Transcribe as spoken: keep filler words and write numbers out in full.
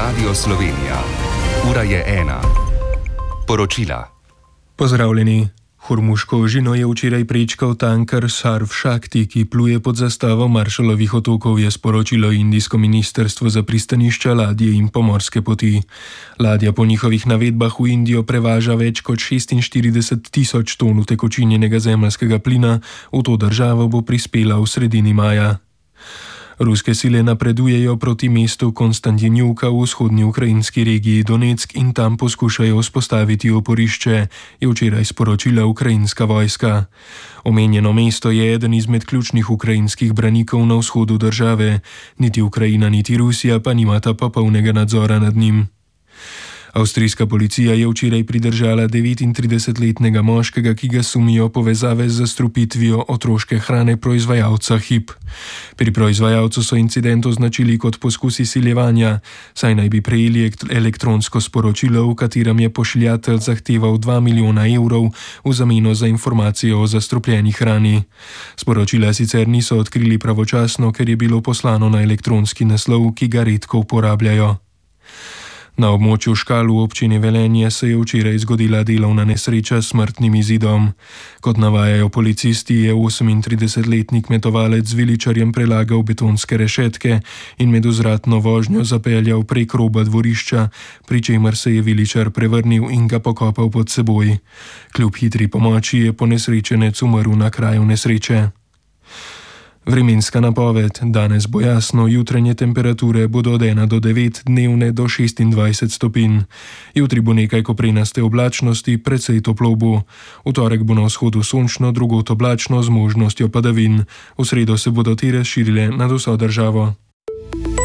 Radio Slovenija. Ura je ena. Poročila. Pozdravljeni. Hormuško ožino je včeraj prečkal tanker Sarv Shakti, ki pluje pod zastavo Maršalovih otokov, je sporočilo indijsko ministrstvo za pristanišča, ladje in pomorske poti. Ladja po njihovih navedbah v Indijo prevaža več kot šestinštirideset tisoč ton utekočinjenega zemeljskega plina, v to državo bo prispela v sredini maja. Ruske sile napredujejo proti mestu Konstantinivka v vzhodni ukrajinski regiji Donetsk in tam poskušajo vzpostaviti oporišče, je včeraj sporočila ukrajinska vojska. Omenjeno mesto je eden izmed ključnih ukrajinskih branikov na vzhodu države, niti Ukrajina niti Rusija pa nimata popolnega nadzora nad njim. Avstrijska policija je včeraj pridržala devetintridesetletnega moškega, ki ga sumijo povezave z zastrupitvijo otroške hrane proizvajalca Hip. Pri proizvajalcu so incident označili kot poskus izsiljevanja, saj naj bi prejeli elektronsko sporočilo, v katerem je pošiljatelj zahteval dva milijona evrov v zameno za informacijo o zastrupljeni hrani. Sporočila sicer niso odkrili pravočasno, ker je bilo poslano na elektronski naslov, ki ga redko uporabljajo. Na območju Škal v občini Velenje se je včeraj zgodila delovna nesreča s smrtnim izidom. Kot navajajo policisti, je osemintridesetletni kmetovalec z viličarjem prelagal betonske rešetke in med vzratno vožnjo zapeljal prek roba dvorišča, pri čemer se je viličar prevrnil in ga pokopal pod seboj. Kljub hitri pomoči je ponesrečenec umrl na kraju nesreče. Vremenska napoved. Danes bo jasno, jutranje temperature bodo od ena do devet, dnevne do šestindvajset stopinj. Jutri bo nekaj koprenaste oblačnosti, precej toplo bo. V torek bo na vzhodu sončno, drugod oblačno z možnostjo padavin. V sredo se bodo te razširile nad vso državo.